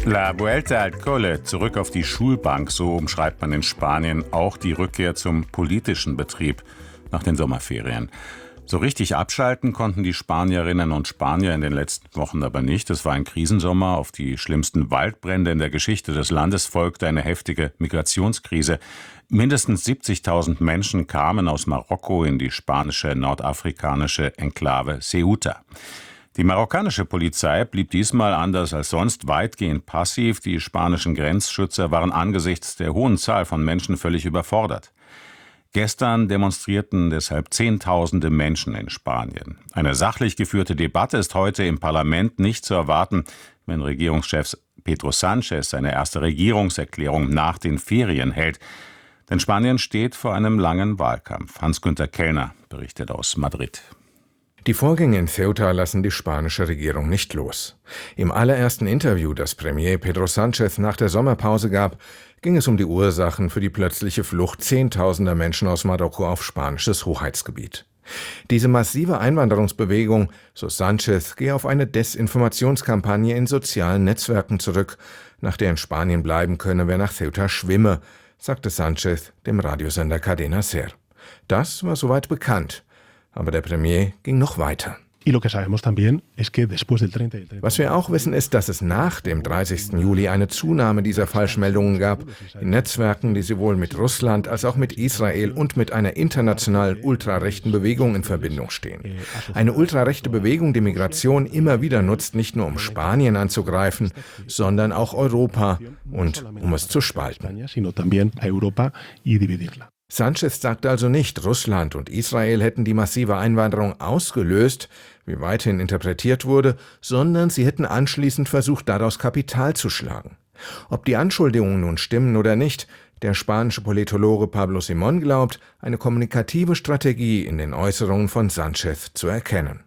La Vuelta al Cole, zurück auf die Schulbank, so umschreibt man in Spanien auch die Rückkehr zum politischen Betrieb nach den Sommerferien. So richtig abschalten konnten die Spanierinnen und Spanier in den letzten Wochen aber nicht. Es war ein Krisensommer. Auf die schlimmsten Waldbrände in der Geschichte des Landes folgte eine heftige Migrationskrise. Mindestens 70.000 Menschen kamen aus Marokko in die spanische nordafrikanische Enklave Ceuta. Die marokkanische Polizei blieb diesmal anders als sonst weitgehend passiv. Die spanischen Grenzschützer waren angesichts der hohen Zahl von Menschen völlig überfordert. Gestern demonstrierten deshalb Zehntausende Menschen in Spanien. Eine sachlich geführte Debatte ist heute im Parlament nicht zu erwarten, wenn Regierungschef Pedro Sánchez seine erste Regierungserklärung nach den Ferien hält. Denn Spanien steht vor einem langen Wahlkampf. Hans-Günther Kellner berichtet aus Madrid. Die Vorgänge in Ceuta lassen die spanische Regierung nicht los. Im allerersten Interview, das Premier Pedro Sánchez nach der Sommerpause gab, ging es um die Ursachen für die plötzliche Flucht Zehntausender Menschen aus Marokko auf spanisches Hoheitsgebiet. Diese massive Einwanderungsbewegung, so Sánchez, gehe auf eine Desinformationskampagne in sozialen Netzwerken zurück, nach der in Spanien bleiben könne, wer nach Ceuta schwimme, sagte Sánchez dem Radiosender Cadena Ser. Das war soweit bekannt. Aber der Premier ging noch weiter. Was wir auch wissen, ist, dass es nach dem 30. Juli eine Zunahme dieser Falschmeldungen gab, in Netzwerken, die sowohl mit Russland als auch mit Israel und mit einer internationalen ultrarechten Bewegung in Verbindung stehen. Eine ultrarechte Bewegung, die Migration immer wieder nutzt, nicht nur um Spanien anzugreifen, sondern auch Europa und um es zu spalten. Sánchez sagt also nicht, Russland und Israel hätten die massive Einwanderung ausgelöst, wie weithin interpretiert wurde, sondern sie hätten anschließend versucht, daraus Kapital zu schlagen. Ob die Anschuldigungen nun stimmen oder nicht, der spanische Politologe Pablo Simón glaubt, eine kommunikative Strategie in den Äußerungen von Sánchez zu erkennen.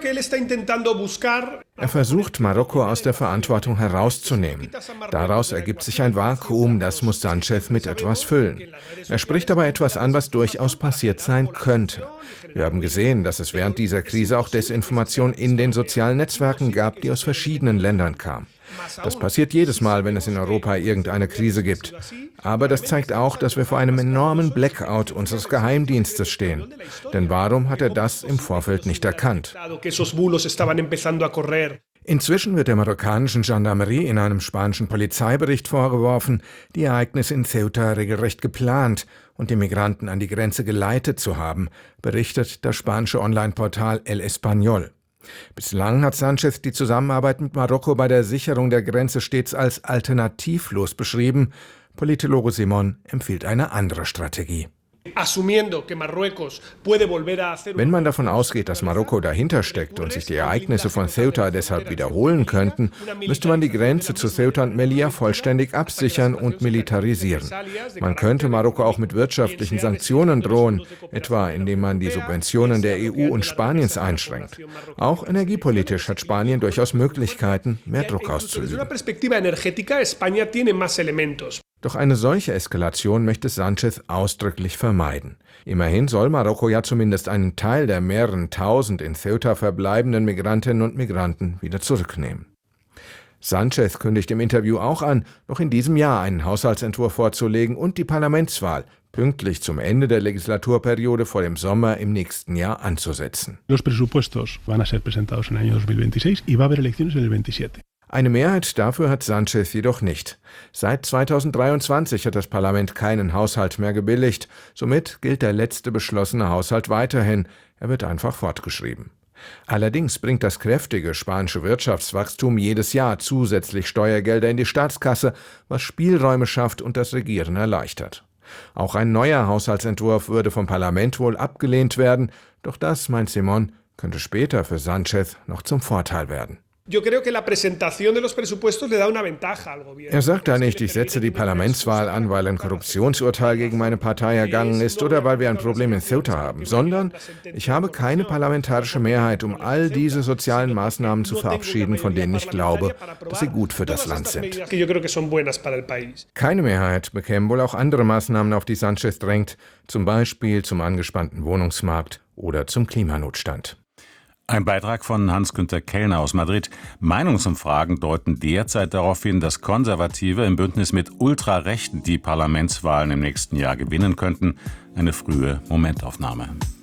Er versucht, Marokko aus der Verantwortung herauszunehmen. Daraus ergibt sich ein Vakuum, das muss Sánchez mit etwas füllen. Er spricht aber etwas an, was durchaus passiert sein könnte. Wir haben gesehen, dass es während dieser Krise auch Desinformation in den sozialen Netzwerken gab, die aus verschiedenen Ländern kam. Das passiert jedes Mal, wenn es in Europa irgendeine Krise gibt. Aber das zeigt auch, dass wir vor einem enormen Blackout unseres Geheimdienstes stehen. Denn warum hat er das im Vorfeld nicht erkannt? Inzwischen wird der marokkanischen Gendarmerie in einem spanischen Polizeibericht vorgeworfen, die Ereignisse in Ceuta regelrecht geplant und die Migranten an die Grenze geleitet zu haben, berichtet das spanische Online-Portal El Español. Bislang hat Sánchez die Zusammenarbeit mit Marokko bei der Sicherung der Grenze stets als alternativlos beschrieben. Politologe Simón empfiehlt eine andere Strategie. Wenn man davon ausgeht, dass Marokko dahinter steckt und sich die Ereignisse von Ceuta deshalb wiederholen könnten, müsste man die Grenze zu Ceuta und Melilla vollständig absichern und militarisieren. Man könnte Marokko auch mit wirtschaftlichen Sanktionen drohen, etwa indem man die Subventionen der EU und Spaniens einschränkt. Auch energiepolitisch hat Spanien durchaus Möglichkeiten, mehr Druck auszuüben. Doch eine solche Eskalation möchte Sánchez ausdrücklich vermeiden. Immerhin soll Marokko ja zumindest einen Teil der mehreren tausend in Ceuta verbleibenden Migrantinnen und Migranten wieder zurücknehmen. Sánchez kündigt im Interview auch an, noch in diesem Jahr einen Haushaltsentwurf vorzulegen und die Parlamentswahl pünktlich zum Ende der Legislaturperiode vor dem Sommer im nächsten Jahr anzusetzen. Los presupuestos van a ser presentados en el año 2026 y va a haber elecciones en el 27. Eine Mehrheit dafür hat Sánchez jedoch nicht. Seit 2023 hat das Parlament keinen Haushalt mehr gebilligt. Somit gilt der letzte beschlossene Haushalt weiterhin. Er wird einfach fortgeschrieben. Allerdings bringt das kräftige spanische Wirtschaftswachstum jedes Jahr zusätzlich Steuergelder in die Staatskasse, was Spielräume schafft und das Regieren erleichtert. Auch ein neuer Haushaltsentwurf würde vom Parlament wohl abgelehnt werden. Doch das, meint Simón, könnte später für Sánchez noch zum Vorteil werden. Er sagt da nicht, ich setze die Parlamentswahl an, weil ein Korruptionsurteil gegen meine Partei ergangen ist oder weil wir ein Problem in Ceuta haben, sondern ich habe keine parlamentarische Mehrheit, um all diese sozialen Maßnahmen zu verabschieden, von denen ich glaube, dass sie gut für das Land sind. Keine Mehrheit bekämen wohl auch andere Maßnahmen, auf die Sánchez drängt, zum Beispiel zum angespannten Wohnungsmarkt oder zum Klimanotstand. Ein Beitrag von Hans-Günter Kellner aus Madrid. Meinungsumfragen deuten derzeit darauf hin, dass Konservative im Bündnis mit Ultrarechten die Parlamentswahlen im nächsten Jahr gewinnen könnten. Eine frühe Momentaufnahme.